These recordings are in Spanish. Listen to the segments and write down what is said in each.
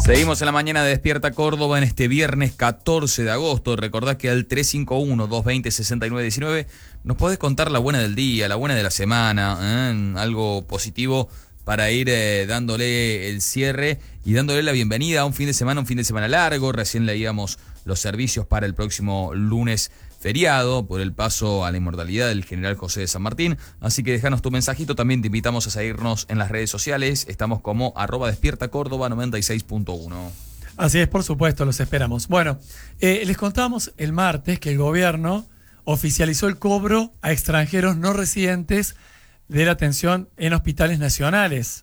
Seguimos en la mañana de Despierta Córdoba en este viernes 14 de agosto. Recordá que al 351-220-6919 nos podés contar la buena del día, la buena de la semana, algo positivo para ir dándole el cierre y dándole la bienvenida a un fin de semana largo. Recién leíamos los servicios para el próximo lunes feriado por el paso a la inmortalidad del general José de San Martín. Así que déjanos tu mensajito. También te invitamos a seguirnos en las redes sociales. Estamos como @despiertacórdoba96.1. Así es, por supuesto, los esperamos. Bueno, les contábamos el martes que el gobierno oficializó el cobro a extranjeros no residentes de la atención en hospitales nacionales.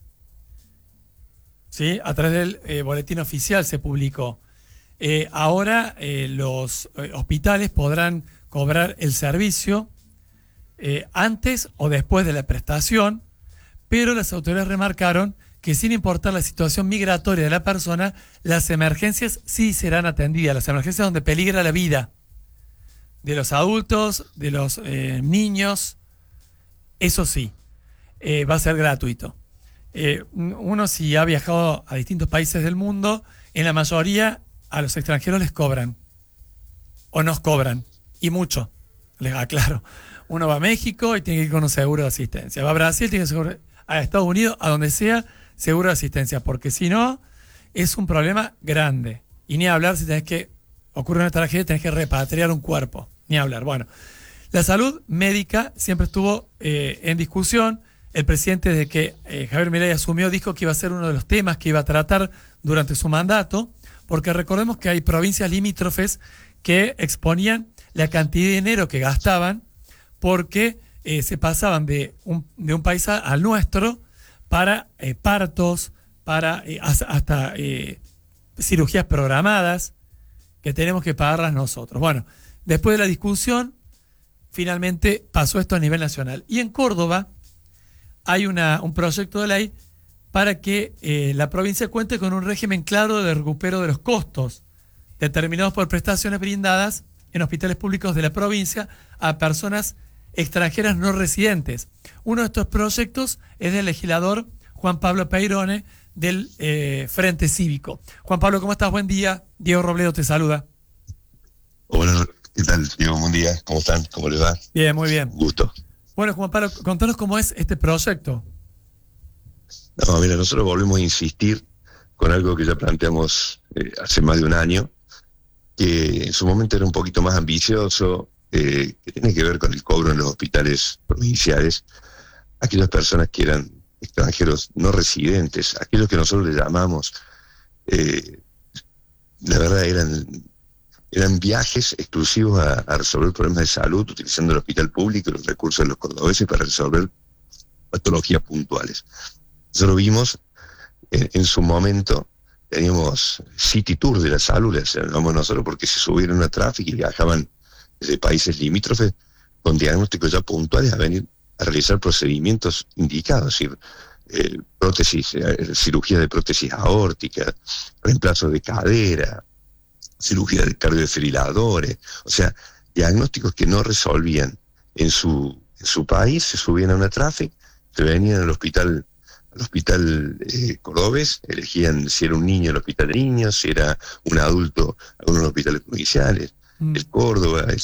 ¿Sí? A través del boletín oficial se publicó. Ahora los hospitales podrán cobrar el servicio antes o después de la prestación, pero las autoridades remarcaron que sin importar la situación migratoria de la persona, las emergencias sí serán atendidas, las emergencias donde peligra la vida de los adultos, de los niños, eso sí, va a ser gratuito. Uno, si ha viajado a distintos países del mundo, en la mayoría a los extranjeros les cobran, o nos cobran, y mucho, les aclaro. Uno va a México y tiene que ir con un seguro de asistencia, va a Brasil, tiene que ir a Estados Unidos, a donde sea, seguro de asistencia, porque si no, es un problema grande. Y ni hablar si ocurre una tragedia, tenés que repatriar un cuerpo, ni hablar. Bueno, la salud médica siempre estuvo en discusión. El presidente, desde que Javier Milei asumió, dijo que iba a ser uno de los temas que iba a tratar durante su mandato, porque recordemos que hay provincias limítrofes que exponían la cantidad de dinero que gastaban porque se pasaban de un país al nuestro para partos, para hasta cirugías programadas que tenemos que pagarlas nosotros. Bueno, después de la discusión, finalmente pasó esto a nivel nacional. Y en Córdoba hay un proyecto de ley para que la provincia cuente con un régimen claro de recupero de los costos determinados por prestaciones brindadas en hospitales públicos de la provincia a personas extranjeras no residentes. Uno de estos proyectos es del legislador Juan Pablo Peirone del Frente Cívico. Juan Pablo, ¿cómo estás? Buen día. Diego Robledo te saluda. Hola, ¿qué tal, Diego? Buen día. ¿Cómo están? ¿Cómo les va? Bien, muy bien. Un gusto. Bueno, Juan Pablo, contanos cómo es este proyecto. No, mira, nosotros volvemos a insistir con algo que ya planteamos hace más de un año, que en su momento era un poquito más ambicioso, que tiene que ver con el cobro en los hospitales provinciales, aquellas personas que eran extranjeros no residentes, aquellos que nosotros le llamamos, la verdad eran viajes exclusivos a resolver problemas de salud, utilizando el hospital público y los recursos de los cordobeses para resolver patologías puntuales. Nosotros vimos, en su momento, teníamos City Tour de la salud, les llamamos nosotros, porque se subieron a tráfico y viajaban desde países limítrofes con diagnósticos ya puntuales a venir a realizar procedimientos indicados, es decir, prótesis, cirugía de prótesis aórtica, reemplazo de cadera, cirugía de cardiofibriladores, o sea, diagnósticos que no resolvían en su país, se subían a una tráfico, se venían al hospital cordobés, elegían si era un niño el hospital de niños, si era un adulto, algunos hospitales provinciales, el Córdoba,